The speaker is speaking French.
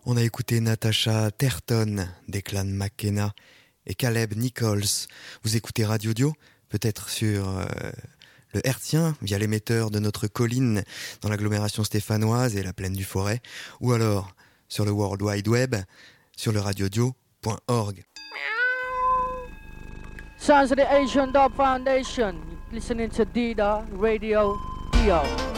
On a écouté Natasha Terton des clans McKenna et Caleb Nichols. Vous écoutez Radio Dio, peut-être sur le hertzien via l'émetteur de notre colline dans l'agglomération stéphanoise et la plaine du Forêt, ou alors sur le World Wide Web sur le radiodio.org. Sounds of the Asian Dub Foundation. Listening to Dida Radio Dio.